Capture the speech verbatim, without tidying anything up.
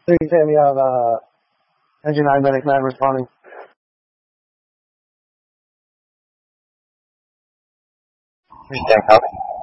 three, Sam, you have uh, Engine nine Medic nine responding. three, Sam, copy.